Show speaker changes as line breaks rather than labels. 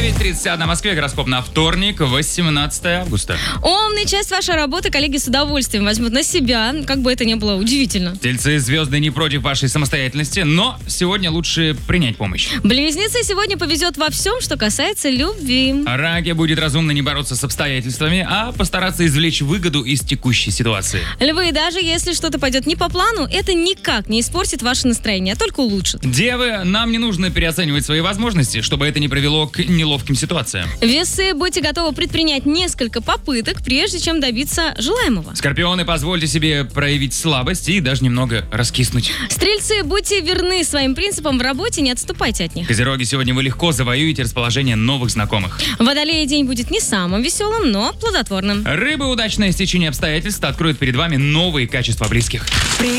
9:31 на Москве. Гороскоп на вторник, 18 августа.
Умная часть вашей работы коллеги с удовольствием возьмут на себя, как бы это ни было удивительно.
Тельцы, звезды не против вашей самостоятельности, но сегодня лучше принять помощь.
Близнецы, сегодня повезет во всем, что касается любви.
Раки, будет разумно не бороться с обстоятельствами, а постараться извлечь выгоду из текущей ситуации.
Львы, даже если что-то пойдет не по плану, это никак не испортит ваше настроение, а только улучшит.
Девы, нам не нужно переоценивать свои возможности, чтобы это не привело к неловким ситуациям.
Весы, будьте готовы предпринять несколько попыток, прежде чем добиться желаемого.
Скорпионы, позвольте себе проявить слабость и даже немного раскиснуть.
Стрельцы, будьте верны своим принципам в работе, не отступайте от них.
Козероги, сегодня вы легко завоюете расположение новых знакомых.
Водолеи, день будет не самым веселым, но плодотворным.
Рыбы, удачное стечение обстоятельств откроет перед вами новые качества близких.